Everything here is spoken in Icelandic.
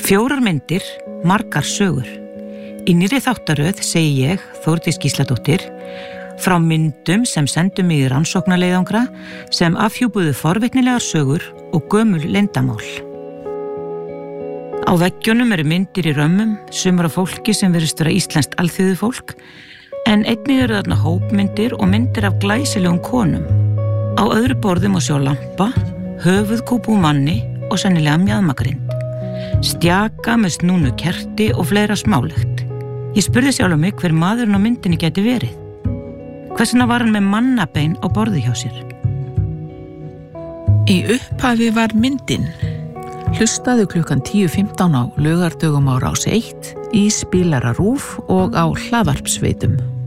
4 myndir, margar sögur. Í nýrri þáttaröð segi ég, Þórdís Gísladóttir, frá myndum sem sendum mig í rannsóknarleiðangra sem afhjúpuðu forvitnilegar sögur og gömul leyndamál. Á veggjunum eru myndir í römmum, sumar af fólki sem virðist vera íslenskt alþýðufólk, en einnig eru þarna hópmyndir og myndir af glæsilegum konum. Á öðru borði má sjá lampa, höfuðkúpu úr manni og sennilega mjaðmagrind. Stjaka með snúnu kerti og fleira smálegt. Ég spurði sjálf mig hver maðurinn á myndinni gæti verið. Hvers vegna var hann með mannabein á borði hjá sér? Í upphafi var myndin. Hlustaðu klukkan 10:15 á laugardögum á Rás 1, í spilara RÚV og á hlaðvarpsveitum.